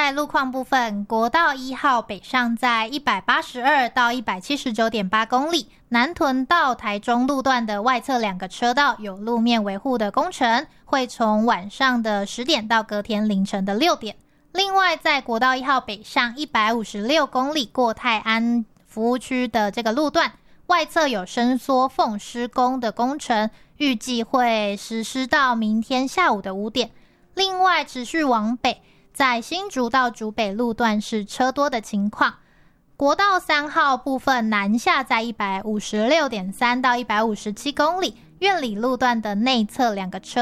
在路况部分，国道1号北上在182到179.8公里，南屯到台中路段的外侧2个车道有路面维护的工程，会从晚上的10点到隔天凌晨的6点。另外，在国道1号北上156公里过泰安服务区的这个路段，外侧有伸缩缝施工的工程，预计会实施到明天下午的5点。另外，持续往北，在新竹到竹北路段是车多的情况。国道3号部分南下在156.3到157公里，苑里路段的内侧2个车